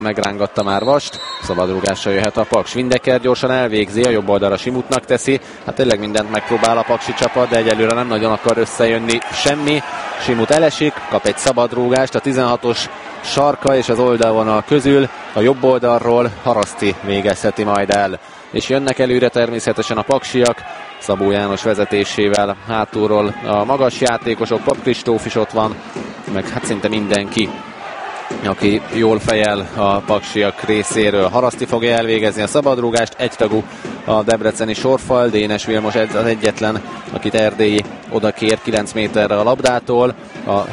Megrángatta már Vast, szabadrúgással jöhet a Paks. Windecker gyorsan elvégzi, a jobb oldalra Simutnak teszi. Hát tényleg mindent megpróbál a paksi csapat, de egyelőre nem nagyon akar összejönni semmi. Simut elesik, kap egy szabadrúgást, a 16-os sarka és az oldalvonal közül a jobb oldalról Haraszti végezheti majd el. És jönnek előre természetesen a paksiak, Szabó János vezetésével, hátulról a magas játékosok, Pap Kristóf is ott van, meg hát szinte mindenki, aki jól fejel a paksiak részéről. Haraszti fogja elvégezni a szabadrúgást, egytagú a debreceni sorfal, Dénes Vilmos az egyetlen, akit Erdélyi oda kér 9 méterre a labdától. A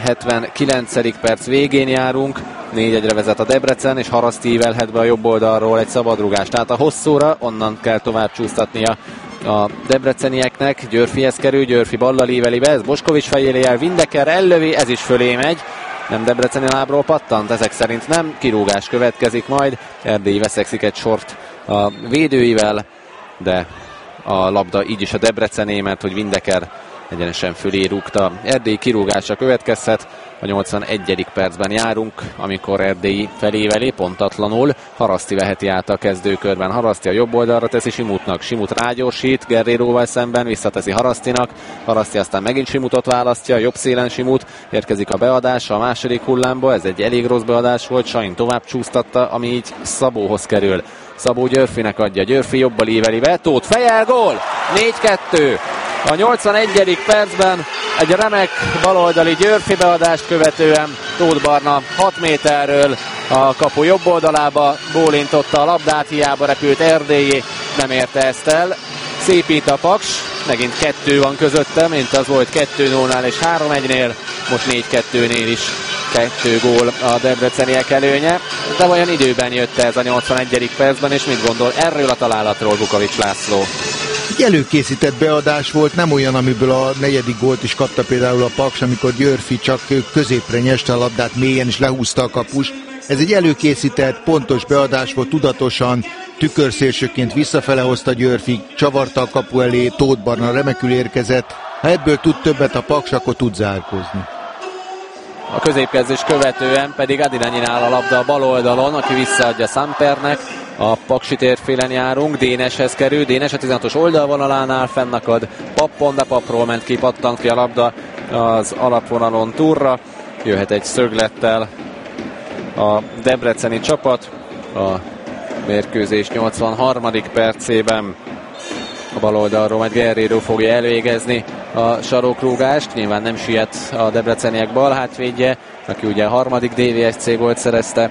79. perc végén járunk, 4-1-re vezet a Debrecen, és Haraszti ívelhet be a jobb oldalról egy szabadrúgást. Tehát a hosszúra, onnan kell tovább csúsztatnia a debrecenieknek. Györfihez kerül, Györfi ballal íveli be, ez Boskovics fejéli el, Windecker ellövi, ez is fölé megy. Nem debreceni lábról pattant, ezek szerint nem, kirúgás következik majd. Erdély veszekszik egy sort a védőivel, de a labda így is a Debrecené, mert hogy Windecker egyenesen fölé rúgta. Erdély kirúgása következhet, a 81. percben járunk, amikor Erdélyi felévelé pontatlanul. Haraszti veheti át a kezdőkörben. Haraszti a jobb oldalra teszi Simutnak. Simut rágyorsít, Guerreiróval szemben, visszateszi Harasztinak. Haraszti aztán megint Simutot választja, jobb szélen Simut. Érkezik a beadása a második hullámba, ez egy elég rossz beadás volt, Sain tovább csúsztatta, ami így Szabóhoz kerül. Szabó Györfinek adja, Györfi jobbal íveli be, Tóth fejel, gól! 4-2! A 81. percben egy remek baloldali Györfi beadást követően Tóth Barna 6 méterről a kapu jobb oldalába bólintotta a labdát, hiába repült Erdélyi, nem érte ezt el. Szépít a Paks, megint 2 van közötte, mint az volt 2-0-nál és 3-1-nél, most 4-2-nél is 2 gól a debreceniek előnye. De vajon időben jött ez a 81. percben, és mit gondol erről a találatról Vukovics László? Egy előkészített beadás volt, nem olyan, amiből a 4. gólt is kapta például a Paks, amikor Györfi csak középre nyeste a labdát mélyen és lehúzta a kapus. Ez egy előkészített, pontos beadás volt, tudatosan, tükörszélsőként visszafele hozta Györfi, csavarta a kapu elé, Tóth Barna remekül érkezett. Ha ebből tud többet a Paks, akkor tud zárkózni. A középkezdés követően pedig Adilanyin áll a labda a bal oldalon, aki visszaadja Sampernek. A Paksi térfélen járunk, Déneshez kerül, Dénes a 16-os oldalvonalánál fennakad Pappon, de Papról ment ki, pattant ki a labda az alapvonalon túlra. Jöhet egy szöglettel a debreceni csapat a mérkőzés 83. percében. A bal oldalról majd Guerreiro fogja elvégezni a sarokrúgást. Nyilván nem siet a debreceniek bal hátvédje, aki ugye a 3. DVSC gólt szerezte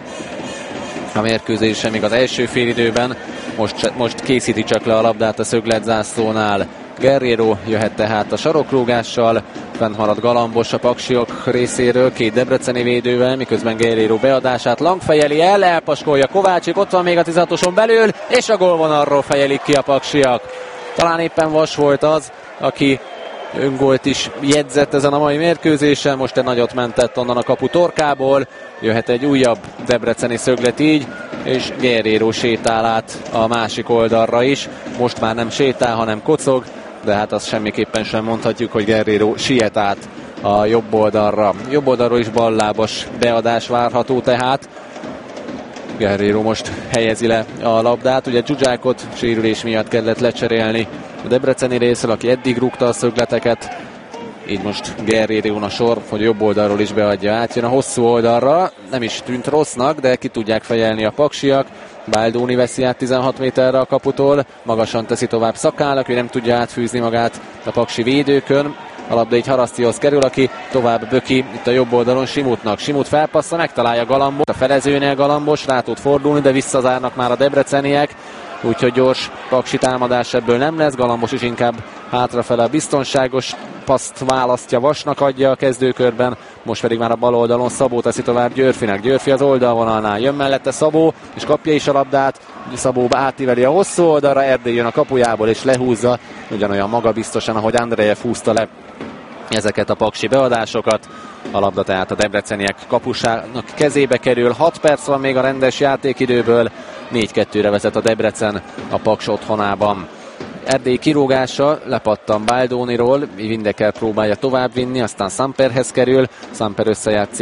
a mérkőzésen, még az első félidőben. Most készíti csak le a labdát a szögletzászlónál. Guerreiro jöhet tehát a sarokrúgással, fent marad Galambos a paksiok részéről, 2 debreceni védővel, miközben Guerreiro beadását Lang fejeli el, elpaskolja Kovácsik, ott van még a 16-oson belül, és a gólvonalról fejelik ki a paksiak. Talán éppen Vas volt az, aki öngolt is jegyzett ezen a mai mérkőzésen, most egy nagyot mentett onnan a kapu torkából, jöhet egy újabb debreceni szöglet így, és Guerreiro sétál át a másik oldalra is, most már nem sétál, hanem kocog, de hát azt semmiképpen sem mondhatjuk, hogy Guerreiro siet át a jobb oldalra. Jobb oldalról is ballábas beadás várható tehát. Guerreiro most helyezi le a labdát, ugye Zsuzsákot sérülés miatt kellett lecserélni a debreceni részről, aki eddig rúgta a szögleteket, így most Guerreiron a sor, hogy jobb oldalról is beadja át, jön a hosszú oldalra, nem is tűnt rossznak, de ki tudják fejelni a paksiak. Baldoni veszi át 16 méterre a kaputól, magasan teszi tovább Szakál, aki nem tudja átfűzni magát a paksi védőkön. A labda így Harasztihoz kerül, aki tovább böki itt a jobb oldalon Simutnak. Simut felpassza, megtalálja Galambos, a felezőnél Galambos, rá tud fordulni, de visszazárnak már a debreceniek, úgyhogy gyors paksi támadás ebből nem lesz. Galambos is inkább hátrafele a biztonságos paszt választja, Vasnak adja a kezdőkörben, most pedig már a bal oldalon Szabó teszi tovább Györfinek. Györfi az oldalvonalnál, jön mellette Szabó, és kapja is a labdát, Szabó átíveli a hosszú oldalra, Erdély jön a kapujából és lehúzza, ugyanolyan magabiztosan, ahogy Andrejev húzta le ezeket a paksi beadásokat. A labda tehát a debreceniek kapusának kezébe kerül, 6 perc van még a rendes játékidőből, 4-2-re vezet a Debrecen a Paks otthonában. Erdély kirúgása, lepattan Baldoniról, Windecker próbálja továbbvinni, aztán Samperhez kerül, Samper összejátszik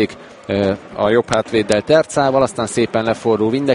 a jobb hátvéddel Tercával, aztán szépen lefordul